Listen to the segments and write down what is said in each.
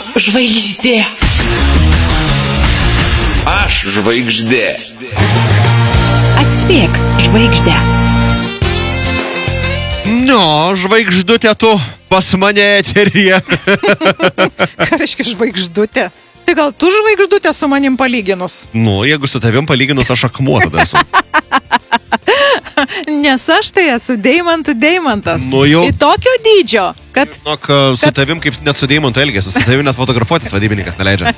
žvaigždė. Aš žvaigždė. Atspėk žvaigždę. Žvaigždutė tu pas mane eteryje. Ką reiškia žvaigždutė? Tai gal tu žvaigždutė su manim palyginus? Jeigu su tavim palyginus, aš akmuo tada esu. Nes aš tai esu deimantas. Jau. Į tokio dydžio, kad... Su tavim kaip net su deimantu elgėsi, su tavim net fotografuotis vadybininkas neleidžia.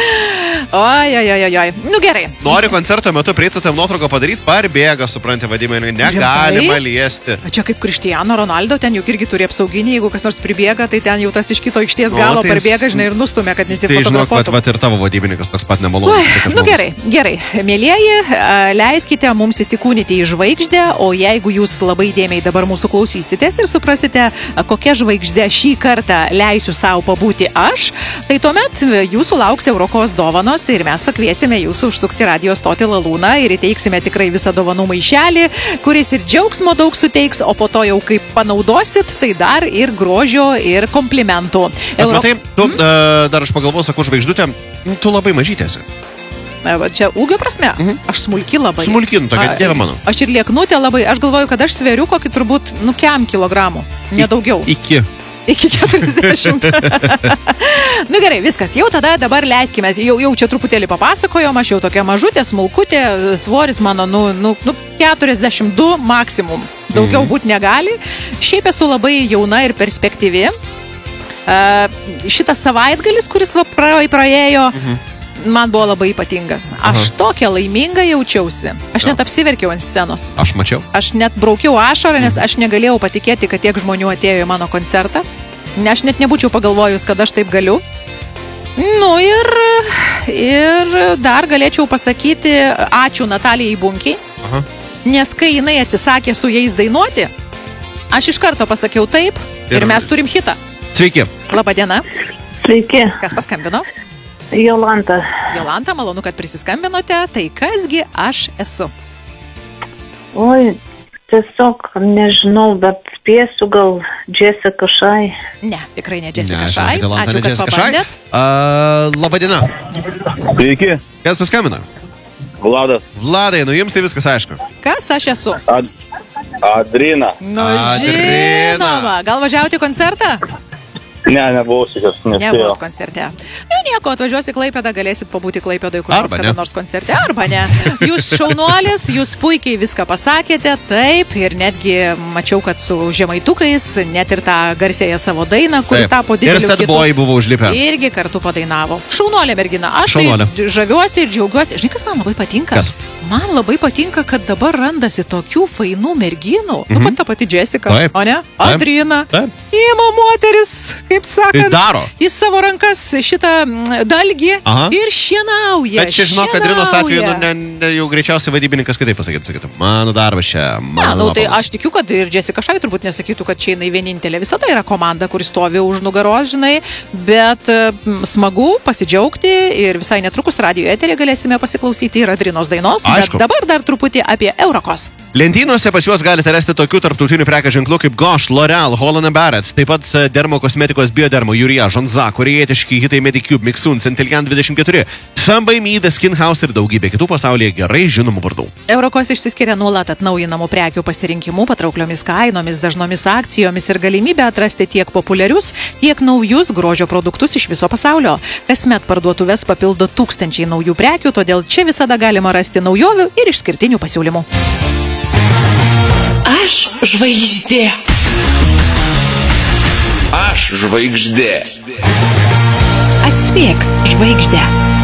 Oi. Gerai. Nori koncerto metu prieiti su tavim nuotrauką padaryti, parbėga, supranti, vadybininkai, negalima liesti. Čia kaip Cristiano Ronaldo, ten juk irgi turi apsauginį, jeigu kas nors pribėga, tai ten jau tas iš kito aikštės galo parbėga, žinai, ir nustumia, kad nesifotografuotų. Tai žinok, ir tavo vadybininkas toks pat nemalonus. Gerai. Mielieji, leiskite mums įsikūnyti į žvaigždę, o jeigu jūs labai dėmiai dabar mūsų klausysitės ir suprasite, kokia žvaigždė šį kartą leisiu savo pabūti aš, tai tuomet jūsų lauks Eurokos dovanos ir mes pakviesime jūsų užsukti radio stotį Lalūną ir įteiksime tikrai visą dovanų maišelį, kuris ir džiaugsmo daug suteiks, o po to jau kaip panaudosit, tai dar ir grožio ir komplimentų. Dar aš pagalvoju, sakau, žvaigždutė, tu labai mažytėsi. Čia ūgio prasme? Aš smulki labai. Tokia dieve mano. Aš ir lieknutė labai. Aš galvoju, kad aš sveriu kokį turbūt, kem kilogramų. Nedaugiau. Iki 40. Gerai, viskas. Jau tada dabar leiskime. Jau čia truputėlį papasakojom. Aš jau tokia mažutė, smulkutė. Svoris mano, 42 maksimum. Daugiau būt negali. Šiaip esu labai jauna ir perspektyvi. Šitas savaitgalis, kuris praėjo, man buvo labai ypatingas. Aš tokia laiminga jaučiausi. Aš net apsiverkiau ant scenos. Aš mačiau. Aš net braukiau ašarą, nes aš negalėjau patikėti, kad tiek žmonių atėjo į mano koncertą. Aš net nebūčiau pagalvojus, kad aš taip galiu. Ir dar galėčiau pasakyti ačiū Natalijai Bunkiai, nes kai jinai atsisakė su jais dainuoti, aš iš karto pasakiau taip ir mes turim hitą. Sveiki. Labadiena. Sveiki. Kas paskambino? Jolanta. Jolanta, malonu, kad prisiskambinote. Tai kasgi aš esu? Oi, tiesiog nežinau, bet spėsiu gal Jessica Shy. Ne, tikrai ne Jessica Shy. Ačiū, kad pabandėt. Labadiena. Sveiki. Kas paskambino? Vladas. Vladai, jums tai viskas aišku. Kas aš esu? Adrina. Žinoma. Gal važiavote į koncertą? Ne, nebuvau šitas, nespėjau. Nebuvot koncerte. Nieko, atvažiuosi Klaipėdą, galėsit pabūti Klaipėdoj kur nors kada nors koncerte, arba ne. Jūs šaunuolis, jūs puikiai viską pasakėte, taip, ir netgi mačiau, kad su žemaitukais, net ir tą garsėją savo dainą, kuri tapo dideliu hitu. Ir Sad Boy buvo užlipę. Irgi kartu padainavo. Šaunuolė mergina. Aš tai žaviuosi ir džiaugiuosi. Žinai, kas man labai patinka? Kas? Man labai patinka, kad dabar randasi tokių fainų merginų. Pat ta pati Jessica, o ne? Adrina. Ima moteris, kaip sakant, į savo rankas šitą dalgį ir šienauja. Bet čia žinok, Adrinos atveju jau greičiausiai vadybininkas kitaip pasakytų. Mano darbas čia. Tai aš tikiu, kad ir Jessica Shy turbūt nesakytų, kad čia jinai vienintelė. Visada yra komanda, kuri stovi už nugaros, žinai, bet smagu pasidžiaugti ir visai netrukus radio eterį galėsime pasiklausyti ir Adrinos dainos. Bet dabar dar truputį apie Eurokos. Lentynose pas juos galite rasti tokių tarptautinių prekės ženklų kaip Gosh, L'Oreal, Holland & Barrett, taip pat dermokosmetikos Biodermo, Juria, Žonza, korejietiški hitai Medicube, Mixun, Centillian 24, Some by Me, The Skin House ir daugybė kitų pasaulyje gerai žinomų vardų. Eurokos išsiskiria nuolat atnaujinamų prekių pasirinkimu, patraukliomis kainomis, dažnomis akcijomis ir galimybę atrasti tiek populiarius, tiek naujus grožio produktus iš viso pasaulio. Kasmet parduotuves papildo tūkstančiai naujų prekių, todėl čia visada galima rasti naujovių ir išskirtinių pasiūlymų. Aš žvaigždė. Aš žvaigždė. Atspėk žvaigždę.